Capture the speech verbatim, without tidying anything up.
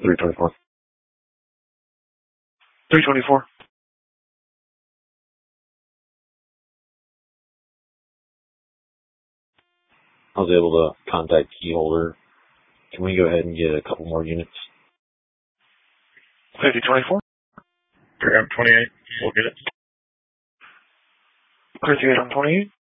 three twenty-four. three twenty-four. I was able to contact Keyholder. Can we go ahead and get a couple more units? fifty twenty-four. three twenty-eight. We'll get it. thirty-eight on twenty-eight.